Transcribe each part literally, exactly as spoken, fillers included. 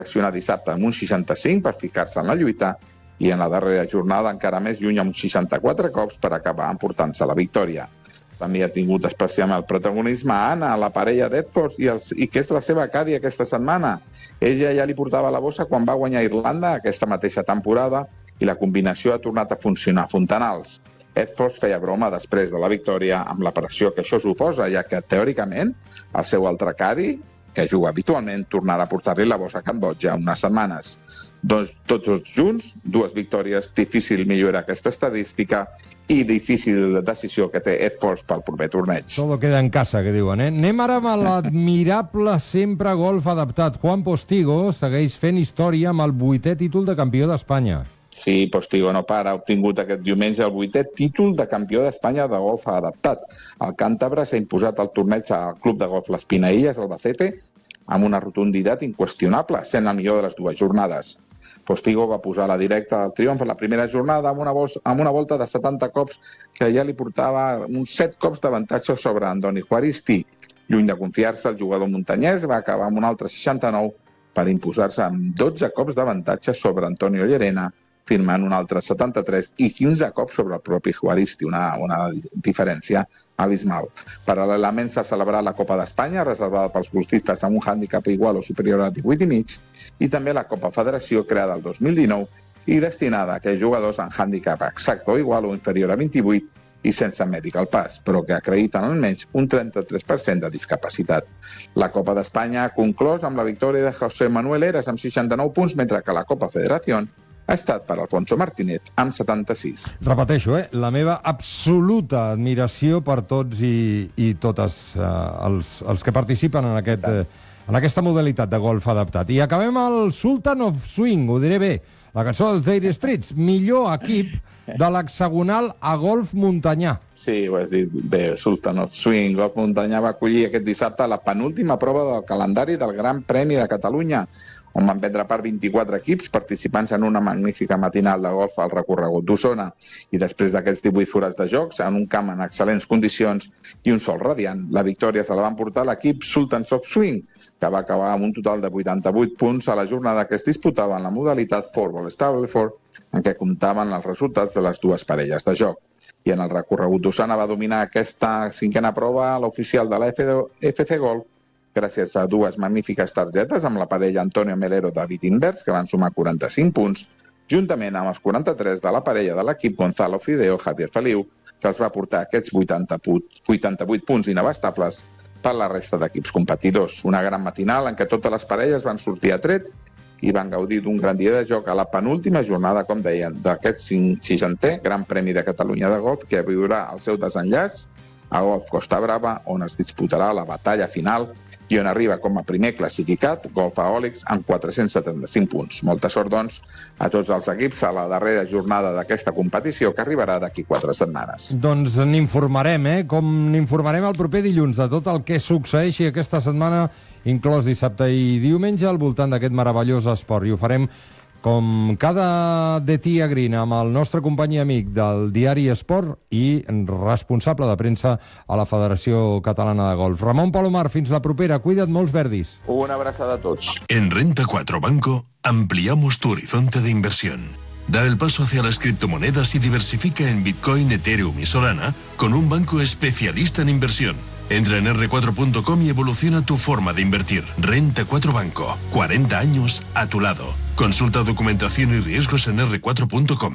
reaccionar dissabte amb un seixanta-cinc per ficar-se en la lluita i en la darrera jornada encara més lluny amb seixanta-quatre cops per acabar emportant-se la victòria. També ha tingut especialment el protagonisme a Anna, la parella d'Edford, i, els, i que és la seva Cadi aquesta setmana. Ella ja li portava la bossa quan va guanyar Irlanda aquesta mateixa temporada i la combinació ha tornat a funcionar a Fontanals. Edford feia broma després de la victòria amb la pressió que això suposa, ja que, teòricament, el seu altre Cadi, que juga habitualment, tornarà a portar-li la bossa a Cambodja unes setmanes. Doncs tots junts, dues victòries, difícil millorar aquesta estadística i difícil decisió que té Edford pel proper torneig. Todo queda en casa, que diuen, eh? Anem ara amb l'admirable sempre golf adaptat. Juan Postigo segueix fent història amb el vuitè títol de campió d'Espanya. Sí, Postigo no para. Ha obtingut aquest diumenge el vuitè títol de campió d'Espanya de golf adaptat. El càntabre s'ha imposat al torneig al Club de Golf Les Pinailles, Albacete, amb una rotunditat inqüestionable, sent la millor de les dues jornades. Postigo va posar la directa del triomf en la primera jornada amb una, bos, amb una volta de setanta cops que ja li portava uns set cops d'avantatge sobre Andoni Juaristi. Lluny de confiar-se, el jugador muntanyès va acabar amb un altre seixanta-nou per imposar-se amb dotze cops d'avantatge sobre Antonio Llerena, firmant un altre setanta-tres i quinze cops sobre el propi Juaristi, una, una diferència abismal. Paral·lelament s'ha celebrat la Copa d'Espanya, reservada pels golfistes amb un hàndicap igual o superior a divuit i mig, i també la Copa Federació, creada el dos mil dinou, i destinada a aquells jugadors amb hàndicap exacte o igual o inferior a vint-i-vuit i sense medical pass, però que acrediten almenys un trenta-tres per cent de discapacitat. La Copa d'Espanya ha conclòs amb la victòria de José Manuel Eras amb seixanta-nou punts, mentre que la Copa Federació ha estat per Alfonso Martínez amb setanta-sis. Repeteixo, eh? La meva absoluta admiració per tots i, i totes eh, els, els que participen en, aquest, eh, en aquesta modalitat de golf adaptat. I acabem el Sultan of Swing, ho diré bé, la cançó dels Dire Straits, millor equip de l'hexagonal a golf muntanyà. Sí, ho has dit bé, Sultan of Swing. Golf muntanyà va acollir aquest dissabte la penúltima prova del calendari del Gran Premi de Catalunya, on van prendre part vint-i-quatre equips participants en una magnífica matinal de golf al recorregut d'Osona. I després d'aquests divuit forats de jocs, en un camp en excel·lents condicions i un sol radiant, la victòria se la van portar l'equip Sultans of Swing, que va acabar amb un total de vuitanta-vuit punts a la jornada que es disputava en la modalitat Four Ball Stableford, en què comptaven els resultats de les dues parelles de joc. I en el recorregut d'Osona va dominar aquesta cinquena prova l'oficial de la F C Golf, gràcies a dues magnífiques targetes amb la parella Antonio Melero-David Invers, que van sumar quaranta-cinc punts, juntament amb els quaranta-tres de la parella de l'equip Gonzalo Fideo-Javier Feliu, que els va portar aquests vuitanta-vuit punts inabastables per la resta d'equips competidors. Una gran matinal en què totes les parelles van sortir a tret i van gaudir d'un gran dia de joc a la penúltima jornada, com deien, d'aquest seixantè Gran Premi de Catalunya de Golf, que viurà el seu desenllaç a Golf Costa Brava, on es disputarà la batalla final i on arriba com a primer classificat Golf Aòlics amb quatre-cents setanta-cinc punts. Molta sort, doncs, a tots els equips a la darrera jornada d'aquesta competició que arribarà d'aquí quatre setmanes. Doncs n'informarem, eh? Com n'informarem el proper dilluns de tot el que succeeixi aquesta setmana, inclòs dissabte i diumenge, al voltant d'aquest meravellós esport. I ho farem com cada de Tia Green, amb el nostre company i amic del diari Esport i responsable de premsa a la Federació Catalana de Golf. Ramon Palomar, fins la propera. Cuida't, molts verdis. Una abraçada a tots. En Renta cuatro Banco ampliamos tu horizonte de inversión. Da el paso hacia las criptomonedas y diversifica en Bitcoin, Ethereum y Solana con un banco especialista en inversión. Entra en erre cuatro punto com y evoluciona tu forma de invertir. Renta cuatro Banco. cuarenta años a tu lado. Consulta documentación y riesgos en erre cuatro punto com.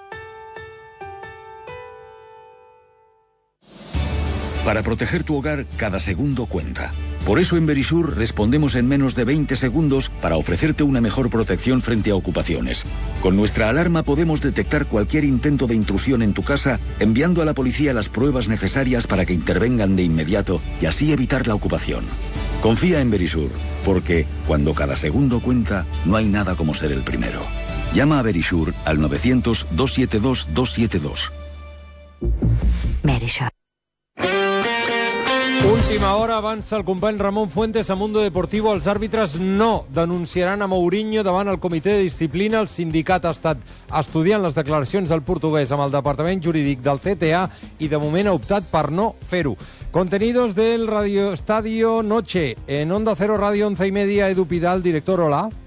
Para proteger tu hogar, cada segundo cuenta. Por eso en Verisur respondemos en menos de veinte segundos para ofrecerte una mejor protección frente a ocupaciones. Con nuestra alarma podemos detectar cualquier intento de intrusión en tu casa, enviando a la policía las pruebas necesarias para que intervengan de inmediato y así evitar la ocupación. Confía en Verisur, porque cuando cada segundo cuenta, no hay nada como ser el primero. Llama a Verisur al novecientos, dos setenta y dos, dos setenta y dos. Verisur. Última hora, avança el company Ramon Fuentes a Mundo Deportivo. Els àrbitres no denunciaran a Mourinho davant el comitè de disciplina. El sindicat ha estat estudiant les declaracions del portuguès amb el departament jurídic del C T A i de moment ha optat per no fer-ho. Contenidos del Radio Estadio Noche. En Onda Cero Radio once y media, Edu Pidal, director, hola.